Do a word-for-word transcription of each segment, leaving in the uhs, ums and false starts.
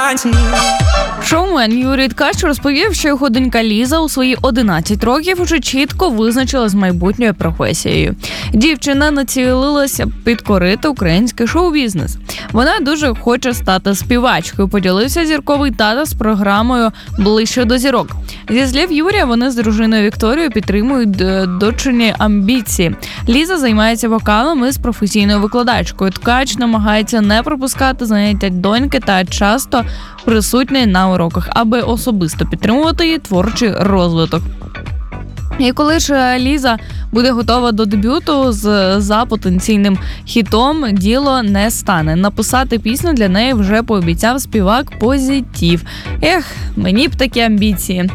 станції. Шоумен Юрій Ткач розповів, що його донька Ліза у свої одинадцять років уже чітко визначила з майбутньою професією. Дівчина націлилася підкорити український шоу-бізнес. Вона дуже хоче стати співачкою, поділився зірковий тато з програмою «Ближче до зірок». Зі слів Юрія, вони з дружиною Вікторією підтримують дочині амбіції. Ліза займається вокалом із професійною викладачкою. Ткач намагається не пропускати заняття доньки та часто присутній на уроках, аби особисто підтримувати її творчий розвиток. І коли ж Ліза буде готова до дебюту з за потенційним хітом, діло не стане. Написати пісню для неї вже пообіцяв співак Позитив. Ех, мені б такі амбіції.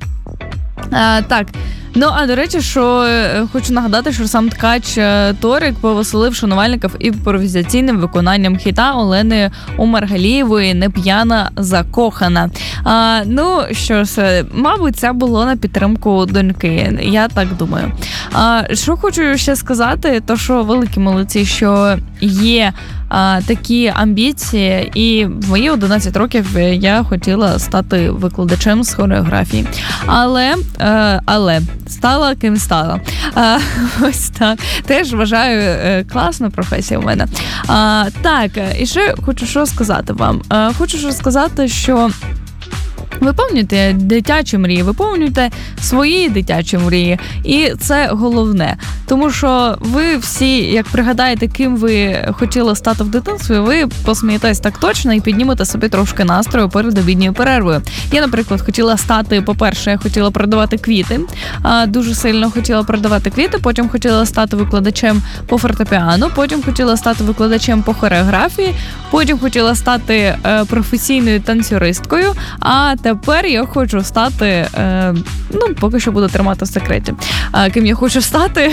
А, так. Ну, а до речі, що е, хочу нагадати, що сам Ткач е, Торик повеселив шанувальників імпровізаційним виконанням хіта Олени Омаргалієвої «Не п'яна, закохана». А, ну, що ж, мабуть, це було на підтримку доньки, я так думаю. А, що хочу ще сказати, то що великі молодці, що є а, такі амбіції, і в мої одинадцять років я хотіла стати викладачем з хореографії. Але, е, але стала ким стала. А, ось так. Теж вважаю е, класна професія у мене. А, так, і ще хочу що сказати вам. А, хочу що сказати, що виповнюйте дитячі мрії, виповнюйте свої дитячі мрії. І це головне. Тому що ви всі, як пригадаєте, ким ви хотіли стати в дитинстві, ви посмієтесь так точно і піднімете собі трошки настрою перед обідньою перервою. Я, наприклад, хотіла стати, по-перше, я хотіла продавати квіти, дуже сильно хотіла продавати квіти, потім хотіла стати викладачем по фортепіано, потім хотіла стати викладачем по хореографії, потім хотіла стати професійною танцюристкою, а тепер я хочу стати, ну, поки що буду тримати в секреті, ким я хочу стати.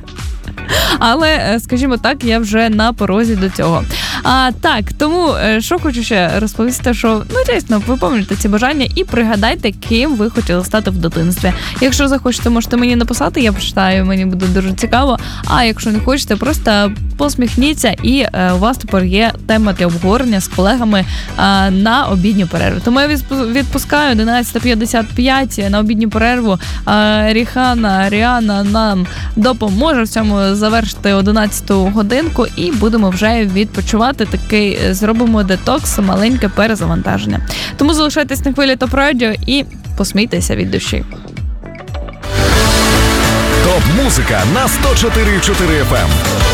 Але, скажімо так, я вже на порозі до цього. А, так, тому, що хочу ще розповісти, що, ну, дійсно, виповнюйте ці бажання і пригадайте, ким ви хотіли стати в дитинстві. Якщо захочете, можете мені написати, я почитаю, мені буде дуже цікаво. А якщо не хочете, просто посміхніться, і е, у вас тепер є тема для обговорення з колегами е, на обідню перерву. Тому я відпускаю одинадцята п'ятдесят п'ять на обідню перерву. Е, Ріхана, Ріана нам допоможе в цьому завершити одинадцяту годинку, і будемо вже відпочивати. Такий зробимо детокс, маленьке перезавантаження. Тому залишайтесь на хвилі Топ Радіо і посмійтеся від душі. Топ-музика на сто чотири і чотири еф ем.